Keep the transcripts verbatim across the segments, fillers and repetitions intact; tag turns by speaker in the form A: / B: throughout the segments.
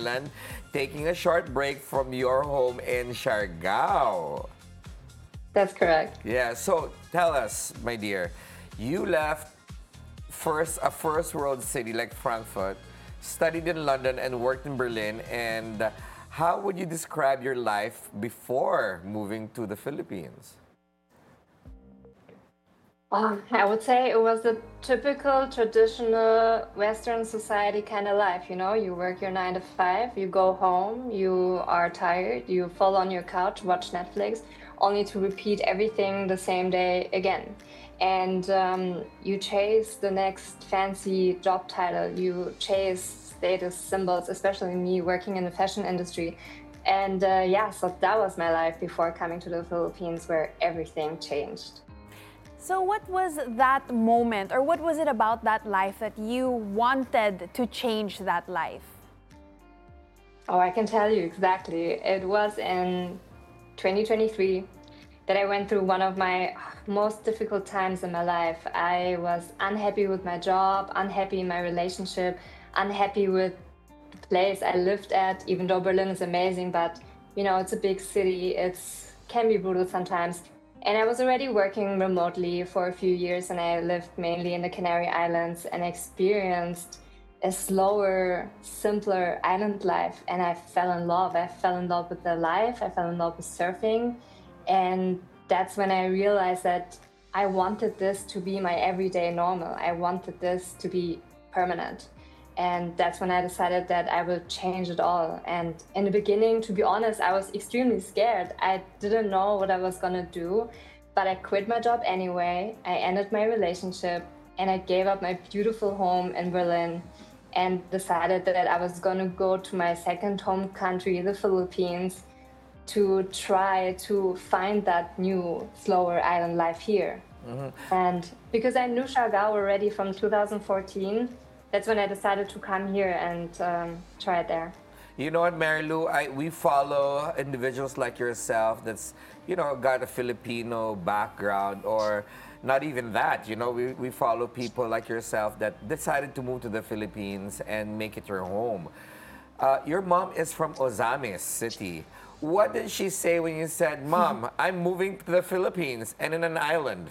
A: Island, taking a short break from your home in Siargao.
B: That's correct.
A: Yeah, so tell us, my dear, you left first a first world city like Frankfurt, studied in London and worked in Berlin, and how would you describe your life before moving to the Philippines?
B: Um, I would say it was the typical traditional Western society kind of life. You know, you work your nine to five, you go home, you are tired, you fall on your couch, watch Netflix, only to repeat everything the same day again. And um, you chase the next fancy job title, you chase status symbols, especially me working in the fashion industry. And uh, yeah, so that was my life before coming to the Philippines, where everything changed.
C: So what was that moment, or what was it about that life that you wanted to change that life?
B: Oh, I can tell you exactly. It was in twenty twenty-three that I went through one of my most difficult times in my life. I was unhappy with my job, unhappy in my relationship, unhappy with the place I lived at, even though Berlin is amazing, but you know, it's a big city. It's can be brutal sometimes. And I was already working remotely for a few years, and I lived mainly in the Canary Islands and experienced a slower, simpler island life. And I fell in love. I fell in love with the life. I fell in love with surfing. And that's when I realized that I wanted this to be my everyday normal. I wanted this to be permanent. And that's when I decided that I will change it all. And in the beginning, to be honest, I was extremely scared. I didn't know what I was gonna do, but I quit my job anyway. I ended my relationship and I gave up my beautiful home in Berlin and decided that I was gonna go to my second home country, the Philippines, to try to find that new, slower island life here. Mm-hmm. And because I knew Siargao already from two thousand fourteen, that's when I decided to come here and um, try it there.
A: You know what, Mary Lou, I, we follow individuals like yourself that's, you know, got a Filipino background, or not even that. You know, we, we follow people like yourself that decided to move to the Philippines and make it your home. Uh, your mom is from Ozamis City. What did she say when you said, Mom, I'm moving to the Philippines and in an island?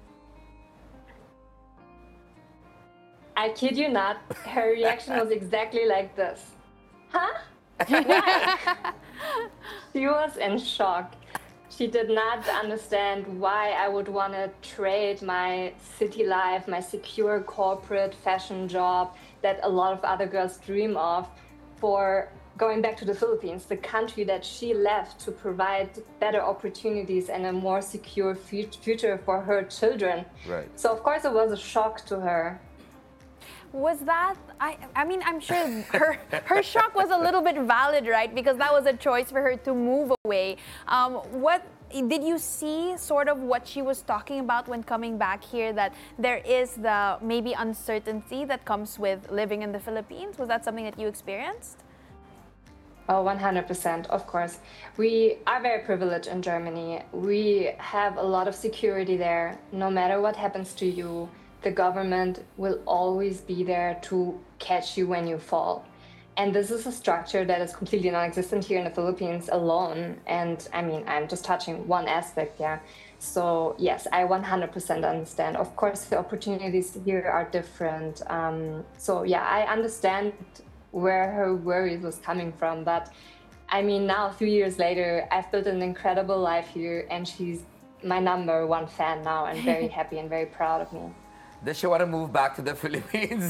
B: I kid you not, her reaction was exactly like this. Huh? Why? She was in shock. She did not understand why I would want to trade my city life, my secure corporate fashion job that a lot of other girls dream of, for going back to the Philippines, the country that she left to provide better opportunities and a more secure future for her children.
A: Right.
B: So of course it was a shock to her.
C: Was that, I I mean, I'm sure her her shock was a little bit valid, right? Because that was a choice for her to move away. Um, what, did you see sort of what she was talking about when coming back here, that there is the maybe uncertainty that comes with living in the Philippines? Was that something that you experienced?
B: Oh, one hundred percent, of course. We are very privileged in Germany. We have a lot of security there. No matter what happens to you, the government will always be there to catch you when you fall. And this is a structure that is completely non-existent here in the Philippines alone. And I mean, I'm just touching one aspect, yeah. So yes, I one hundred percent understand. Of course, the opportunities here are different. Um, so yeah, I understand where her worries was coming from. But I mean, now, three years later, I've built an incredible life here, and she's my number one fan now, and very happy and very proud of me.
A: Does she want to move back to the Philippines?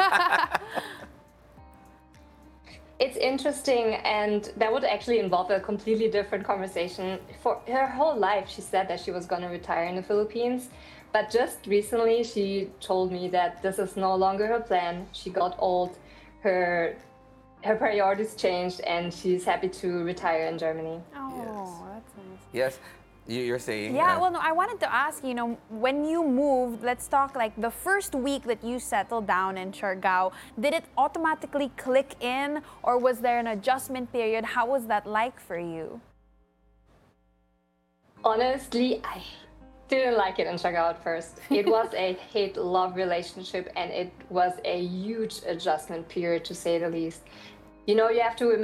B: It's interesting, and that would actually involve a completely different conversation. For her whole life, she said that she was going to retire in the Philippines, but just recently she told me that this is no longer her plan. She got old, her her priorities changed, and she's happy to retire in Germany.
C: Oh,
A: Yes.
C: that's nice.
A: Yes, you- you're saying?
C: Yeah,
A: uh,
C: well, no, I wanted to ask, you know, when you moved, let's talk like the first week that you settled down in Siargao, did it automatically click in, or was there an adjustment period? How was that like for you?
B: Honestly, I didn't like it in Siargao at first. It was a hate-love relationship, and it was a huge adjustment period, to say the least. You know, you have to